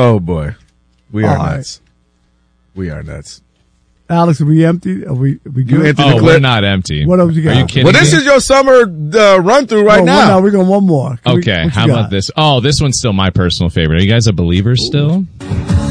Oh boy, we are All right. nuts. We are nuts. Alex, are we empty? Are we good? You empty the Oh, clip? we're not empty. What else you got? Are you kidding Well, this me? is your summer run through right now. No, we're going one more. Okay, how about this? Oh, this one's still my personal favorite. Are you guys a believer still?